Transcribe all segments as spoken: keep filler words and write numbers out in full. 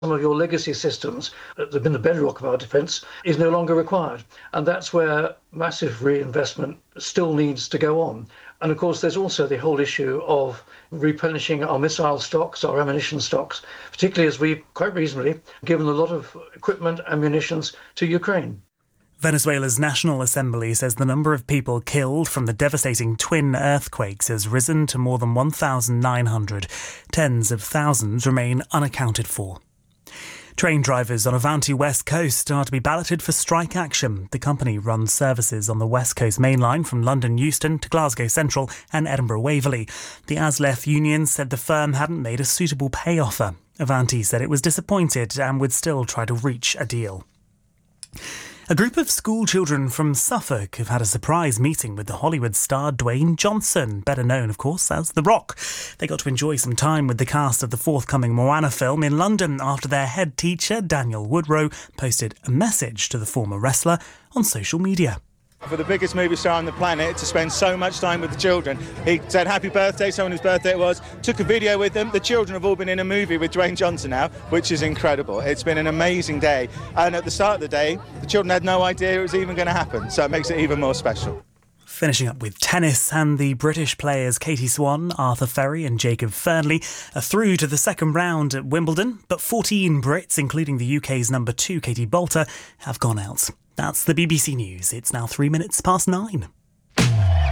some of your legacy systems that have been the bedrock of our defence is no longer required. And that's where massive reinvestment still needs to go on. And of course, there's also the whole issue of replenishing our missile stocks, our ammunition stocks, particularly as we quite reasonably given a lot of equipment and munitions to Ukraine. Venezuela's National Assembly says the number of people killed from the devastating twin earthquakes has risen to more than one thousand nine hundred. Tens of thousands remain unaccounted for. Train drivers on Avanti West Coast are to be balloted for strike action. The company runs services on the West Coast Main Line from London Euston to Glasgow Central and Edinburgh Waverley. The ASLEF union said the firm hadn't made a suitable pay offer. Avanti said it was disappointed and would still try to reach a deal. A group of school children from Suffolk have had a surprise meeting with the Hollywood star Dwayne Johnson, better known, of course, as The Rock. They got to enjoy some time with the cast of the forthcoming Moana film in London after their head teacher, Daniel Woodrow, posted a message to the former wrestler on social media. For the biggest movie star on the planet to spend so much time with the children. He said happy birthday, someone whose birthday it was, took a video with them. The children have all been in a movie with Dwayne Johnson now, which is incredible. It's been an amazing day. And at the start of the day, the children had no idea it was even going to happen, so it makes it even more special. Finishing up with tennis, and the British players Katie Swan, Arthur Ferry and Jacob Fernley are through to the second round at Wimbledon, but fourteen Brits, including the U K's number two Katie Boulter, have gone out. That's the B B C News. It's now three minutes past nine. B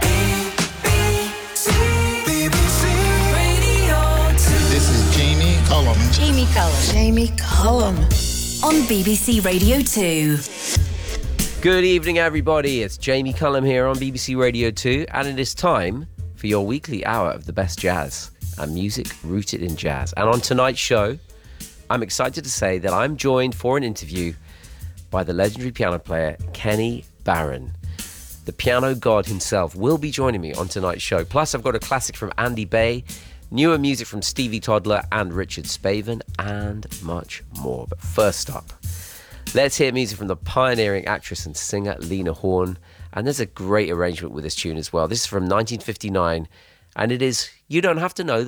B C, B B C Radio two. This is Jamie Cullum. Jamie Cullum. Jamie Cullum. On B B C Radio two. Good evening, everybody. It's Jamie Cullum here on B B C Radio two, and it is time for your weekly hour of the best jazz and music rooted in jazz. And on tonight's show, I'm excited to say that I'm joined for an interview by the legendary piano player Kenny Barron. The piano god himself will be joining me on tonight's show. Plus, I've got a classic from Andy Bay, newer music from Stevie Toddler and Richard Spaven, and much more. But first up, let's hear music from the pioneering actress and singer Lena Horne. And there's a great arrangement with this tune as well. This is from nineteen fifty-nine, and it is You Don't Have to Know the